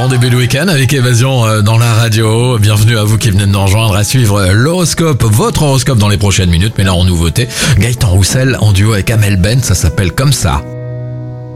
Bon début de week-end avec Évasion dans la radio. Bienvenue à vous qui venez de nous rejoindre à suivre l'horoscope, votre horoscope dans les prochaines minutes. Mais là en nouveauté, Gaëtan Roussel en duo avec Amel Ben, ça s'appelle Comme ça.